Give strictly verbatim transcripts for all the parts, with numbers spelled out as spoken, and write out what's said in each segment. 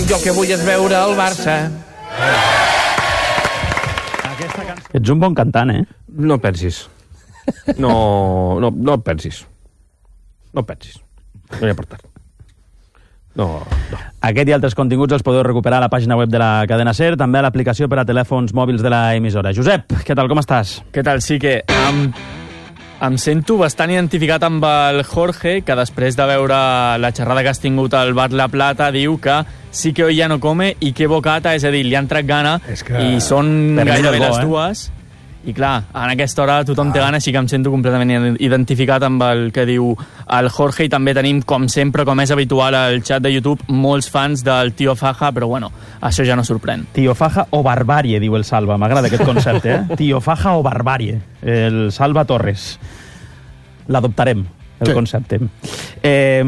Jo el que vull és veure el Barça. Ets un bon cantant, eh? No pensis. No, no, no et pensis. No et pensis. No hi ha per tant. No, no. Aquest i altres continguts els podeu recuperar a la pàgina web de la cadena SER, també a l'aplicació per a telèfons mòbils de la emissora. Josep, què tal, com estàs? Què tal? Sí que em, em sento bastant identificat amb el Jorge, que després de veure la xerrada que has tingut al Bar La Plata diu que sí que hoy ya no come i que bocata, és a dir, li han tret gana que... i són per gairebé bo, les eh? dues. I clar, en aquesta hora tothom ah. té gana, així que em sento completament identificat amb el que diu el Jorge, i també tenim, com sempre, com és habitual al xat de YouTube, molts fans del Tío Faja, però bueno, això ja no sorprèn. Tío Faja o barbàrie, diu el Salva. M'agrada aquest concepte, eh? Tío Faja o barbàrie. El Salva Torres. L'adoptarem, el sí. concepte. Eh,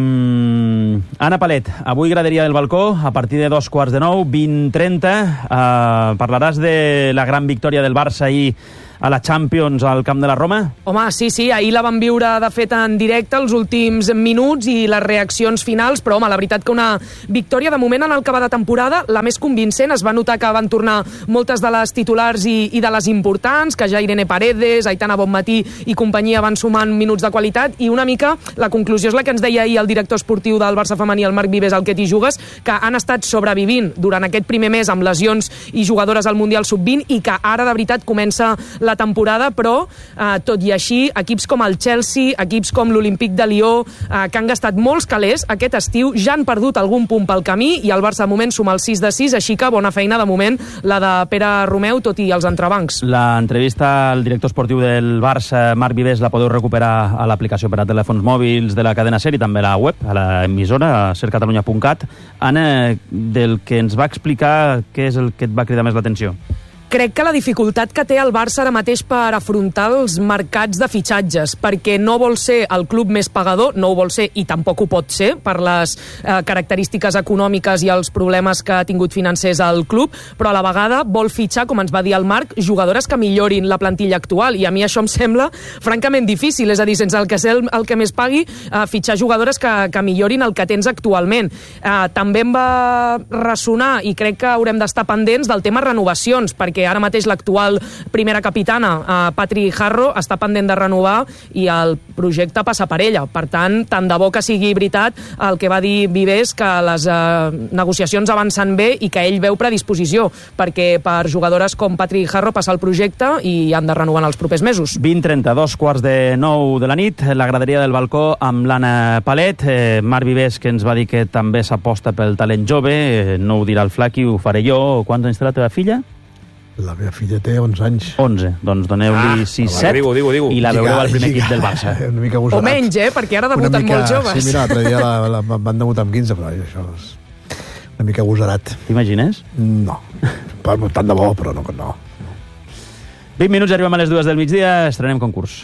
Anna Palet, avui graderia del balcó, a partir de dos quarts de nou, vint trenta. Eh, parlaràs de la gran victòria del Barça ahir a la Champions al Camp de la Roma? Home, sí, sí, ahir la vam viure, de fet, en directe, els últims minuts i les reaccions finals, però, home, la veritat que una victòria, de moment, en el que va de temporada, la més convincent. Es va notar que van tornar moltes de les titulars i, i de les importants, que ja Irene Paredes, Aitana Bonmatí i companyia van sumant minuts de qualitat, i una mica la conclusió és la que ens deia ahir el director esportiu del Barça femení, el Marc Vives, al Que t'hi jugues, que han estat sobrevivint durant aquest primer mes amb lesions i jugadores al Mundial sub vint, i que ara, de veritat, comença la la temporada, però eh, tot i així, equips com el Chelsea, equips com l'Olímpic de Lió, eh, que han gastat molts calés aquest estiu, ja han perdut algun punt pel camí, i el Barça de moment suma el sis de sis, així que bona feina de moment la de Pere Romeu, tot i els entrebancs. L'entrevista al director esportiu del Barça, Marc Vives, la podeu recuperar a l'aplicació per a telèfons mòbils de la cadena SER i també a la web, a l'emissora, a ser catalunya punt cat. Anna, del que ens va explicar, què és el que et va cridar més l'atenció? Crec que la dificultat que té el Barça ara mateix per afrontar els mercats de fitxatges, perquè no vol ser el club més pagador, no ho vol ser i tampoc ho pot ser per les eh, característiques econòmiques i els problemes que ha tingut financers al club, però a la vegada vol fitxar, com ens va dir el Marc, jugadores que millorin la plantilla actual, i a mi això em sembla francament difícil, és a dir, sense el que ser el, el que més pagui, eh, fitxar jugadores que, que millorin el que tens actualment. Eh, també em va ressonar, i crec que haurem d'estar pendents del tema renovacions, perquè ara mateix l'actual primera capitana, eh, Patri Jarro, està pendent de renovar i el projecte passa per ella. Per tant, tant de bo que sigui veritat el que va dir Vives, que les eh, negociacions avancen bé i que ell veu predisposició, perquè per jugadores com Patri Jarro passa el projecte i han de renovar en els propers mesos. vint trenta-dos, quarts de nou de la nit, la graderia del balcó amb l'Anna Palet. Eh, Marc Vives, que ens va dir que també s'aposta pel talent jove, eh, no ho dirà el Flaqui, ho faré jo. Quants anys té la teva filla? La meva filla té onze anys. onze, doncs doneu-li Ah, sis va, set digo, digo, digo. i la veureu al primer Lliga, equip del Barça. Una mica agosarat. O menys, eh? Perquè ara debuten mica, molt joves. Sí, mira, l'altre dia la, la, van debutar amb quinze, però això és una mica agosarat. T'imagines? No, tant de bo, però no. no. vint minuts, arribem a les dues del migdia, estrenem concurs.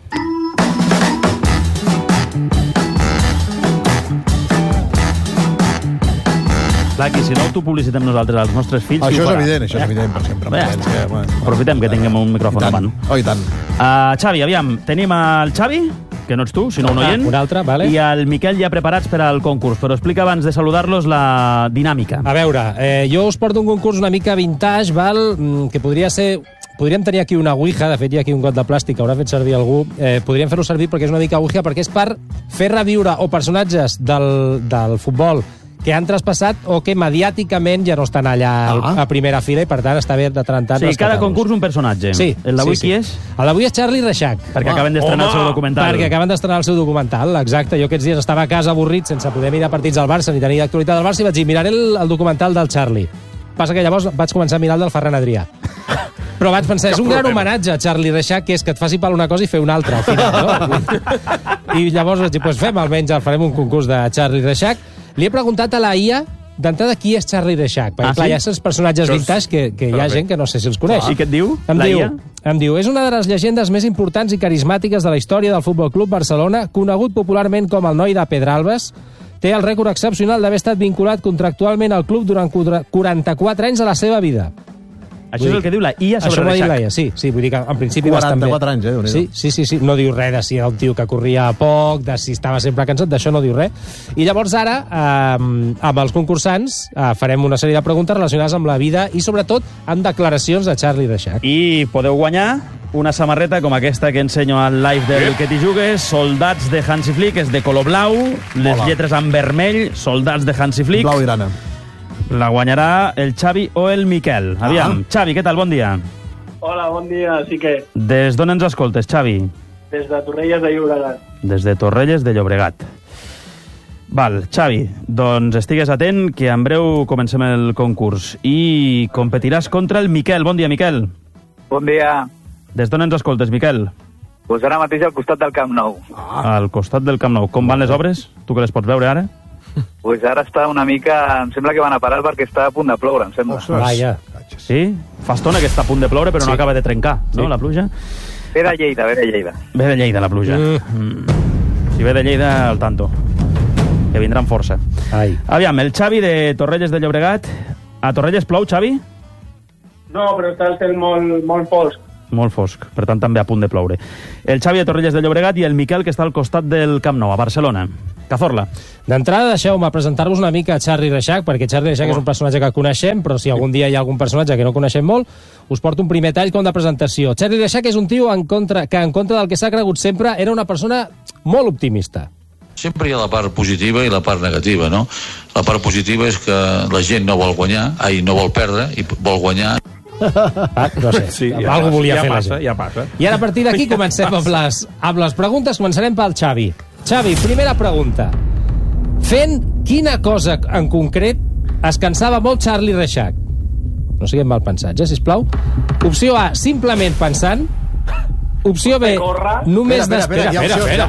Clar, que si no t'ho publicitem nosaltres als nostres fills... Això si és farà. evident, això és evident, per sempre. Bé, Que, bueno, aprofitem que tinguem un micròfon I tant, davant. oh, i tant. Uh, Xavi, aviam, tenim el Xavi, que no ets tu, sinó un oient, un altre, vale. i el Miquel ja preparats per al concurs, però explica abans de saludar-los la dinàmica. A veure, eh, jo us porto un concurs una mica vintage, val? Mm, que podria ser... Podríem tenir aquí una ouija, de fet hi ha aquí un got de plàstic que haurà fet servir algú, eh, podríem fer-ho servir perquè és una mica ouija, perquè és per fer reviure o personatges del, del futbol que han traspassat o que mediàticament ja no estan allà ah. a primera fila, i per tant està bé de tant en tant Sí, cada rescatar-los. concurs un personatge. Sí, El d'avui sí, sí. qui és? El d'avui és Charlie Reixac. Perquè acaben d'estrenar el seu documental. Perquè acaben d'estrenar el seu documental, exacte. Jo aquests dies estava a casa avorrit sense poder mirar partits del Barça ni tenir actualitat del Barça i vaig dir, miraré el, el documental del Charlie. Passa que llavors vaig començar a mirar el del Ferran Adrià. Però vaig pensar, és un gran homenatge a Charlie Reixac, que és que et faci per una cosa i fer una altra al final, no? I llavors vaig dir, doncs fem almenys, farem un concurs de Charlie Reixac. Li he preguntat a la I A d'entrada qui és Charlie Reixac, perquè ah, clar, sí? hi ha certs personatges vintage que, que hi ha gent que no sé si els coneix. I què et diu, Em la diu, I A? em diu, és una de les llegendes més importants i carismàtiques de la història del Futbol Club Barcelona, conegut popularment com el noi de Pedralbes. Té el rècord excepcional d'haver estat vinculat contractualment al club durant quaranta-quatre anys de la seva vida. Això és el que diu la I A sobre Això ho va dir la Reixac. I A, sí, sí, vull dir que en principi bastant bé. quaranta-quatre anys, eh? Déu-n'hi-do. Sí, sí, sí, sí, no diu res de si era un tio que corria poc, de si estava sempre cansat, d'això no diu res. I llavors ara, eh, amb els concursants, eh, farem una sèrie de preguntes relacionades amb la vida i sobretot amb declaracions de Charlie Reixac. I podeu guanyar una samarreta com aquesta que ensenyo al live del Que t'hi jugues, soldats de Hansi Flick, és de color blau, les Hola. lletres en vermell, soldats de Hansi Flick. Blau i grana. La guanyarà el Xavi o el Miquel. Aviam, Xavi, què tal? Bon dia. Hola, bon dia. Sí que Des d'on ens escoltes, Xavi? des de Torrelles de Llobregat. Des de Torrelles de Llobregat. Val, Xavi, doncs estigues atent, que en breu comencem el concurs. I competiràs contra el Miquel. Bon dia, Miquel. Bon dia. Des d'on ens escoltes, Miquel? Pues ara mateix al costat del Camp Nou. Al costat del Camp Nou. Com van les obres? Tu que les pots veure ara? Pues ara està una mica... Em sembla que van a parar perquè està a punt de ploure, em sembla. Ostres. Vaja. Sí? Fa estona que està a punt de ploure, però Sí. no acaba de trencar, no, Sí. la pluja? Ve de Lleida, ve de Lleida. Ve de Lleida, la pluja. Mm. Si ve de Lleida, al tanto. Que vindran força. Ai. Aviam, el Xavi de Torrelles de Llobregat. A Torrelles plou, Xavi? No, però està el cel molt, molt fosc. Molt fosc, per tant també a punt de ploure. El Xavi de Torrelles de Llobregat i el Miquel, que està al costat del Camp Nou, a Barcelona. Cazorla. D'entrada, deixeu-me presentar-vos una mica a Charlie Reixac, perquè Charlie Reixac és un personatge que coneixem, però si algun dia hi ha algun personatge que no coneixem molt, us porto un primer tall com de presentació. Charlie Reixac és un tio en contra, que, en contra del que s'ha cregut sempre, era una persona molt optimista. Sempre hi ha la part positiva i la part negativa, no? La part positiva és que la gent no vol guanyar, ai, no vol perdre, i vol guanyar. Ah, no sé, Sí, ja ja algú passa, volia ja fer passa, la gent. ja passa. I ara a partir d'aquí comencem amb les, amb les preguntes. Començarem pel Xavi. Xavi, primera pregunta. Fent quina cosa en concret es cansava molt Charlie Reixac? No siguem mal pensats, eh, sisplau. Opció A, simplement pensant. Opció B, Córrer. només... Espera, espera, des- espera, hi ha opcions, hi ha